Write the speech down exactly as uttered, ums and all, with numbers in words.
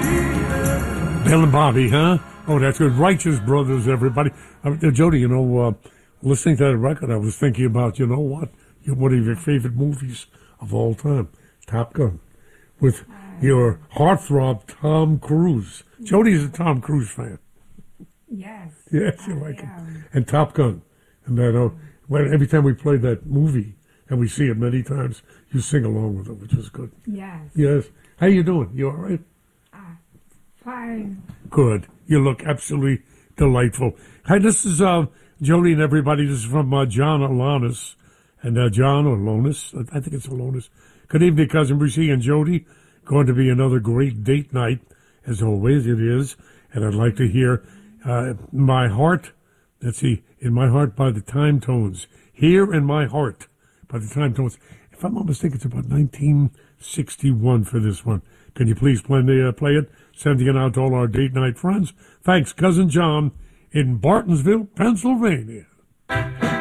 Bill and Bobby, huh? Oh, that's good. Righteous Brothers, everybody. Uh, Jody, you know, uh, listening to that record, I was thinking about, you know what? One of your favorite movies of all time, Top Gun, with your heartthrob, Tom Cruise. Jody's a Tom Cruise fan. Yes. Yes, you like him. And Top Gun. And then, uh, when, every time we play that movie, and we see it many times, you sing along with it, which is good. Yes. Yes. How you doing? You all right? Uh, fine. Good. You look absolutely delightful. Hi, this is uh, Jody and everybody. This is from uh, John Alonis. And uh, John Alonis, I think it's Alonis. Good evening, Cousin Brucey and Jody. Going to be another great date night, as always it is. And I'd like to hear uh, My Heart, let's see, In My Heart by the Time Tones. Here in My Heart by the Time Tones. If I'm not mistaken, it's about nineteen sixty-one for this one. Can you please play, uh, play it? Sending it out to all our date night friends. Thanks, Cousin John in Bartonsville, Pennsylvania.